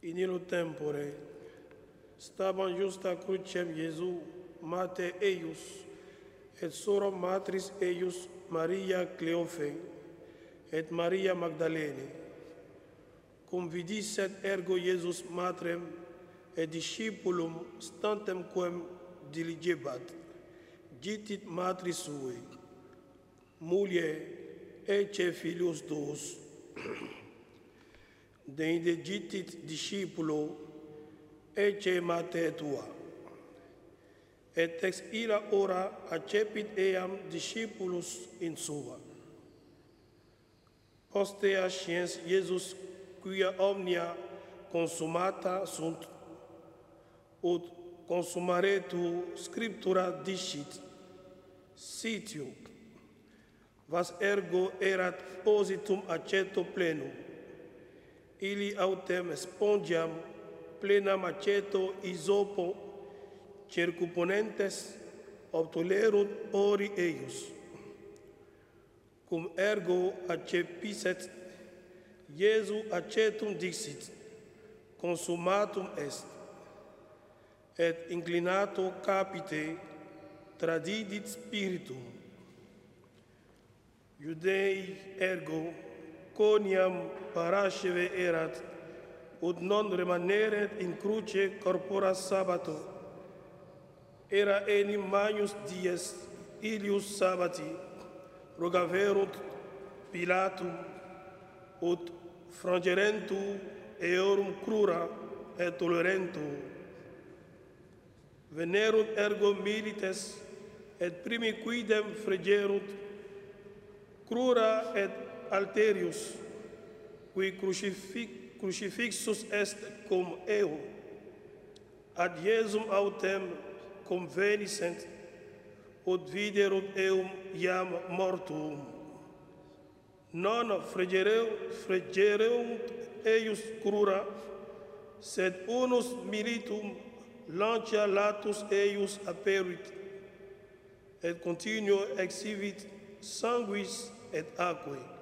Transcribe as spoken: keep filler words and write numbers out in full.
in illo tempore, staban justa crucem Iesu, mater eius, et sora matris eius Maria Cleophe, et Maria Magdalene. Cum vidisset ergo Iesus matrem et discipulum stantem quem diligebat, gitit matris sui, mulie ecce filius tuus, deinde gitit discipulo ecce mater tua. Et ex illa ora accepit eam discipulus in sua. Postea sciens Iesus quia omnia consumata sunt, ut consumaretur scriptura dicit, sitiu, vas ergo erat positum aceto plenum, illi autem spongiam plenam aceto isopo circumponentes obtulerunt ori eius, cum ergo accepisset Iesu acetum dixit, consumatum est, et inclinato capite tradidit spiritum. Iudei ergo coniam parasceve erat, ut non remaneret in cruce corpora sabbato, era enim magnus dies ilius sabbati, rogaverunt Pilatum, ut frangerentu eorum crura et tolerentu. Venerunt ergo milites, et primi quidem fregerunt crura et alterius, qui crucifix, crucifixus est cum eo, ad Iesum autem conveniscent, ut viderunt eum iam mortuum. Non fregereunt eius crura, sed unus militum lancia latus eius aperuit, et continuo exhibit sanguis et aquae.